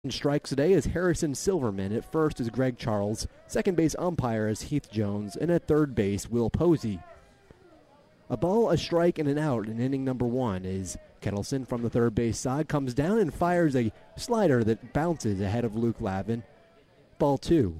Strikes today is Harrison Silverman. At first is Greg Charles. Second base umpire is Heath Jones. And at third base, Will Posey. A ball, a strike, and an out in inning number one is Kettleson from the third base side. Comes down and fires a slider that bounces ahead of Luke Lavin. Ball two.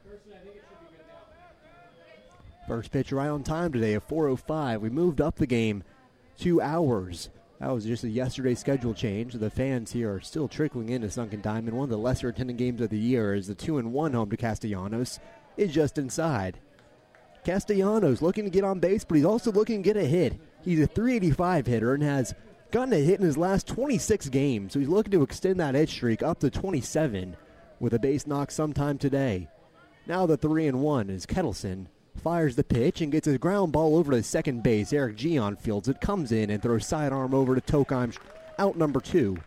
First pitch right on time today at 4:05. We moved up the game 2 hours. That was just a yesterday schedule change. The fans here are still trickling into Sunken Diamond. One of the lesser attended games of the year is the 2-1 home to Castellanos is just inside. Castellanos looking to get on base, but he's also looking to get a hit. He's a .385 hitter and has gotten a hit in his last 26 games. So he's looking to extend that hit streak up to 27 with a base knock sometime today. Now the 3-1 is Kettleson. Fires the pitch and gets a ground ball over to second base. Eric Gion fields it, comes in and throws sidearm over to Tokheim, out number two.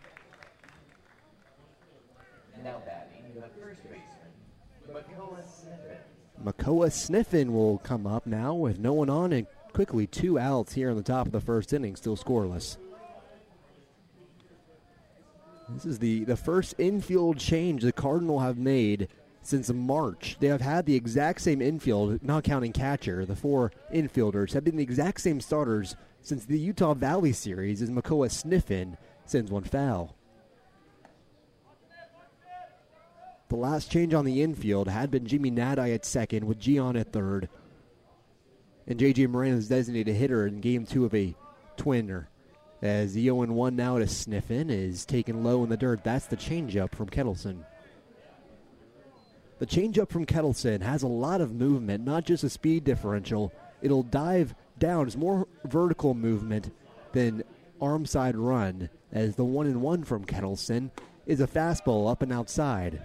And now batting, the first baseman, Makoa Sniffen. Makoa Sniffen will come up now with no one on and quickly 2 outs here in the top of the first inning, still scoreless. This is the first infield change the Cardinal have made since March. They have had the exact same infield, not counting catcher. The four infielders have been the exact same starters since the Utah Valley series as Makoa Sniffen sends one foul. The last change on the infield had been Jimmy Nadai at second with Gion at third. And J.J. Moreno's designated hitter in game two of a twinner. As the 0-1 now to Sniffen is taken low in the dirt. That's the changeup from Kettleson. The changeup from Kettleson has a lot of movement, not just a speed differential. It'll dive down. It's more vertical movement than arm side run, as the 1-1 from Kettleson is a fastball up and outside.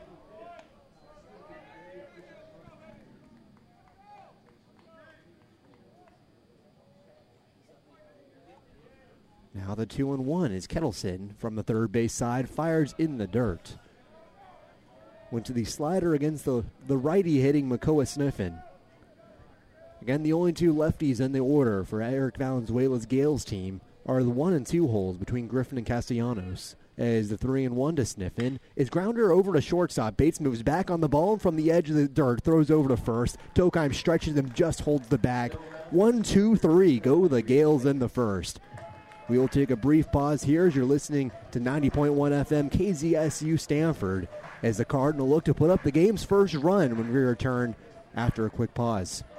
Now the 2-1 is Kettleson from the third base side, fires in the dirt. Went to the slider against the righty hitting Makoa Sniffen. Again, the only two lefties in the order for Eric Valenzuela's Gales team are the 1 and 2 holes between Griffin and Castellanos. As the 3-1 to Sniffen is grounder over to shortstop. Bates moves back on the ball and from the edge of the dirt, throws over to first. Tokheim stretches and just holds the bag. 1, 2, 3 go the Gales in the first. We will take a brief pause here as you're listening to 90.1 FM KZSU Stanford as the Cardinal look to put up the game's first run when we return after a quick pause.